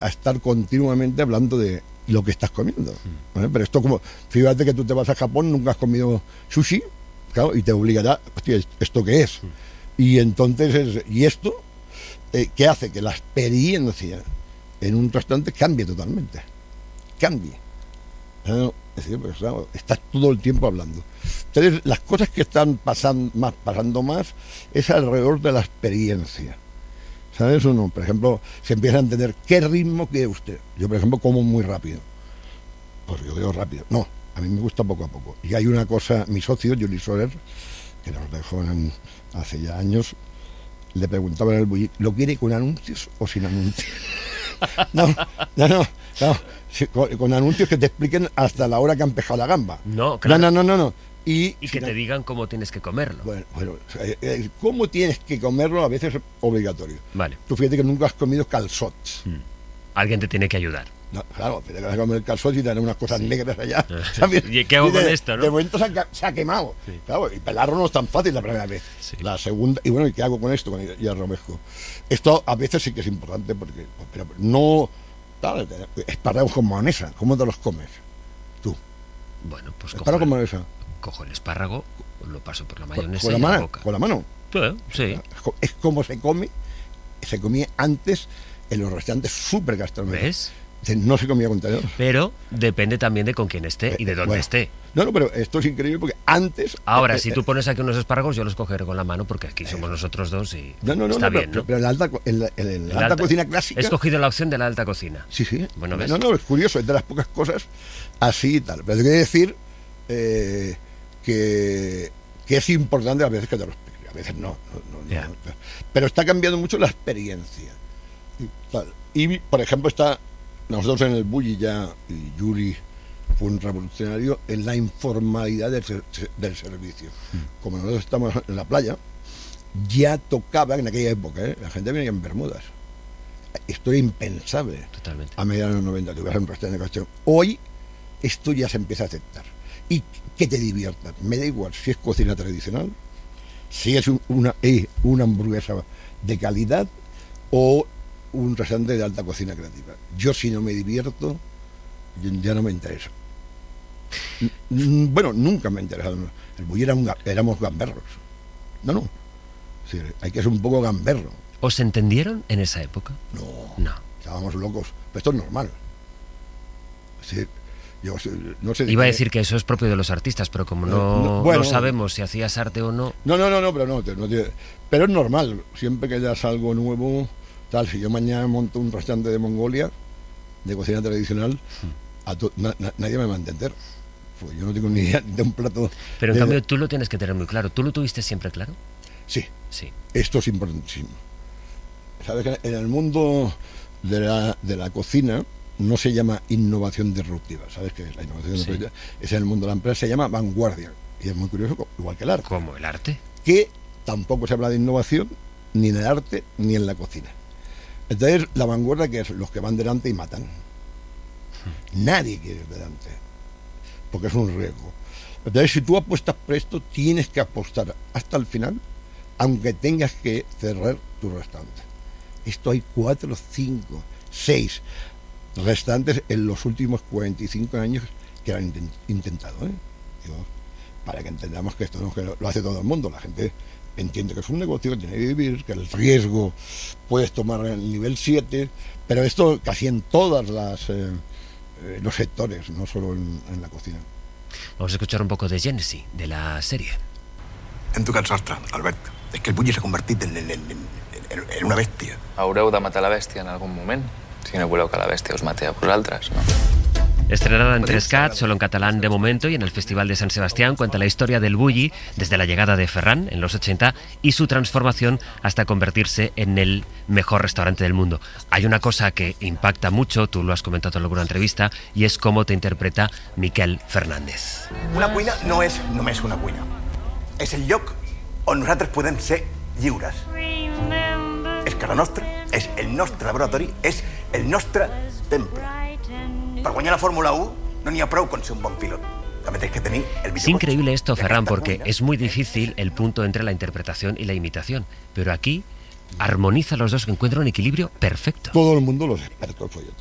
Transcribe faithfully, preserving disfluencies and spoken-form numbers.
a estar continuamente hablando de lo que estás comiendo, ¿vale? Pero esto como, fíjate que tú te vas a Japón, nunca has comido sushi, claro, y te obligará, hostia, ¿esto qué es? Y entonces, es, y esto, eh, ¿qué hace? Que la experiencia en un restaurante cambie totalmente, cambie. ¿No? Es decir, pues, claro, estás todo el tiempo hablando. Entonces, las cosas que están pasando más, pasando más es alrededor de la experiencia. ¿Sabes o no? Por ejemplo, se empieza a entender qué ritmo quiere usted. Yo, por ejemplo, como muy rápido. Pues yo veo rápido. No, a mí me gusta poco a poco. Y hay una cosa, mi socio, Juli Soler, que nos dejó en, hace ya años, le preguntaba en el bulli, ¿lo quiere con anuncios o sin anuncios? No, no, no, no. Con, con anuncios que te expliquen hasta la hora que han pescado la gamba. No, claro. No, no, no, no. no. Y, y que te digan cómo tienes que comerlo. Bueno, bueno, eh, cómo tienes que comerlo a veces es obligatorio. Vale. Tú fíjate que nunca has comido calzots. Hmm. Alguien te tiene que ayudar. No, claro, pero te vas a comer calzots y te dan unas cosas sí. negras allá. ¿Sabes? ¿Y qué hago y de, con esto, no? De momento se ha, se ha quemado. Sí. Claro, y pelarlo no es tan fácil la primera vez. Sí. La segunda, y bueno, ¿y qué hago con esto? Con el romesco. Esto a veces sí que es importante porque, pero no, claro, espárragos con mayonesa, ¿cómo te los comes? Tú. Bueno, pues espárragos con mayonesa. Cojo el espárrago, lo paso por la mayonesa con la y mano, la boca. ¿Con la mano? Sí, sí. Es como se come, se comía antes en los restaurantes súper gastronómicos. ¿Ves? No se comía con tenedor. Pero depende también de con quién esté y de dónde bueno, esté. No, no, pero esto es increíble porque antes... Ahora, eh, si tú pones aquí unos espárragos, yo los cogeré con la mano porque aquí somos eh, nosotros dos y no, no, no, está no, bien, pero, ¿no? Pero en la alta, en la, en la en alta, alta cocina clásica... He escogido la opción de la alta cocina. Sí, sí. Bueno, ¿ves? No, no, es curioso, es de las pocas cosas así y tal. Pero te quiero decir eh, que, que es importante a veces que te lo explique. A veces no. no, no, yeah. no pero está cambiando mucho la experiencia. Y, tal. y por ejemplo, está... Nosotros en el bulli ya, y Yuri fue un revolucionario en la informalidad del, del servicio. Mm. Como nosotros estamos en la playa, ya tocaba en aquella época, ¿eh? La gente venía en bermudas. Esto era impensable. Totalmente. A mediados de los noventa, tú vas a un restaurante de cuestión. Hoy esto ya se empieza a aceptar. Y que te diviertas. Me da igual si es cocina tradicional, si es un, una, eh, una hamburguesa de calidad o un restaurante de alta cocina creativa. Yo si no me divierto, ya no me interesa. Bueno, nunca me ha interesado. El bulli era un, éramos gamberros. No, no. Sí, hay que ser un poco gamberro. ¿Os entendieron en esa época? No. No. Estábamos locos. Pero esto es normal. Sí, yo no sé. Iba a decir que eso es propio de los artistas, pero como no, no, bueno, no sabemos si hacías arte o no. No, no, no, no, pero no, no, no. Pero es normal. Siempre que hayas algo nuevo. Tal, si yo mañana monto un restaurante de Mongolia, de cocina tradicional, a to, na, na, nadie me va a entender. Pues yo no tengo ni idea de un plato. Pero en de... cambio tú lo tienes que tener muy claro. ¿Tú lo tuviste siempre claro? Sí. Sí. Esto es importantísimo. Sabes que en el mundo de la, de la cocina no se llama innovación disruptiva. ¿Sabes qué es la innovación sí. disruptiva? Es en el mundo de la empresa, se llama vanguardia. Y es muy curioso, igual que el arte. ¿Cómo el arte? Que tampoco se habla de innovación ni en el arte ni en la cocina. Entonces, la vanguardia, que es los que van delante y matan. Nadie quiere ir delante, porque es un riesgo. Entonces, si tú apuestas por esto, tienes que apostar hasta el final, aunque tengas que cerrar tu restaurante. Esto hay cuatro, cinco, seis restaurantes en los últimos cuarenta y cinco años que han intentado, ¿eh? Digo, para que entendamos que esto no que lo hace todo el mundo, la gente entiende que es un negocio que tiene que vivir, que el riesgo puedes tomar en el nivel siete, pero esto casi en todas las eh, eh, los sectores, no solo en, en la cocina. Vamos a escuchar un poco de Genesis, de la serie. En tu cas sostre, Albert, és que el bulli s'ha convertit en, en, en, en, en una bèstia. Haureu de matar la bèstia en algun moment, si no voleu que la bèstia us mati a vosaltres, no? Estrenada en tres Cat, solo en catalán de momento, y en el Festival de San Sebastián, cuenta la historia del bulli desde la llegada de Ferran en los ochenta y su transformación hasta convertirse en el mejor restaurante del mundo. Hay una cosa que impacta mucho, tú lo has comentado en alguna entrevista, y es cómo te interpreta Miquel Fernández. Una cuina no és només una cuina. És el lloc on nosaltres podem ser lliures. És casa nostra, és el nostre laboratori, és el nostre temple. Per guanyar la Fórmula uno no n'hi ha prou con ser un bon pilot. També tens que tenir el Es increíble esto, Ferran, porque es muy difícil el punto entre la interpretación y la imitación. Pero aquí armoniza los dos, que encuentra un equilibrio perfecto. Todo el mundo, los expertos folletos.